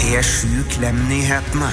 P7 Klem-nyhetene.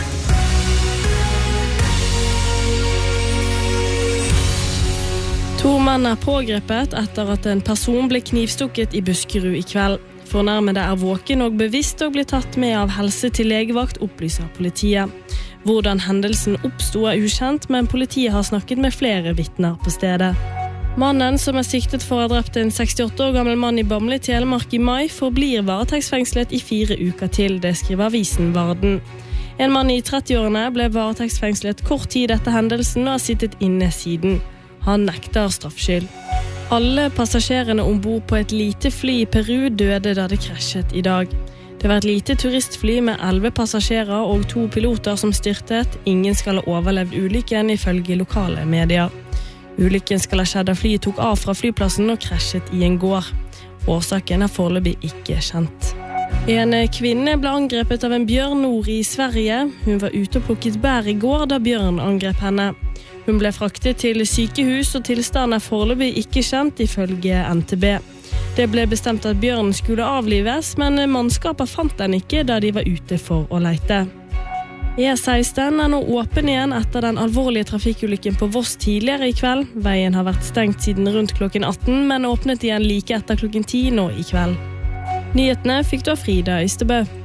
To menn pågrepet etter at en person ble knivstukket i Buskerud i kveld. Fornærmede våken og bevisst og blir tatt med av helse til legevakt, opplyser politiet. Hvordan hendelsen oppstod ukjent, men politiet har snakket med flere vitner på stedet. Mannen som siktet for å ha drept en 68 år gammel mann i Bamble, Telemark i mai, forblir varetektsfengslet i 4 uker til, det skriver avisen Varden. En mann i 30-årene ble varetektsfengslet kort tid etter hendelsen og har sittet inne siden. Han nekter straffskyld. Alle passasjerene ombord på et lite fly i Peru døde da det krasjet i dag. Det var et lite turistfly med 11 passasjerer og 2 piloter som styrtet. Ingen skal ha overlevd ulykken ifølge lokale medier. Ulykken skal ha skjedd da flyet tok av fra flyplassen og krasjet i en gård. Årsaken foreløpig ikke kjent. En kvinne ble angrepet av en bjørn nord i Sverige. Hun var ute og plukket bær i går da bjørn angrep henne. Hun ble fraktet til sykehus, og tilstanden foreløpig ikke kjent ifølge NTB. Det ble bestemt at bjørnen skulle avlives, men mannskapet fant den ikke da de var ute for å lete. E16 nå åpen igjen etter den alvorlige trafikkulykken på Voss tidligere i kveld. Veien har vært stengt siden rundt klokken 18, men åpnet igjen like etter klokken 10 nå i kveld. Nyhetene fikk du av Frida Ystebø.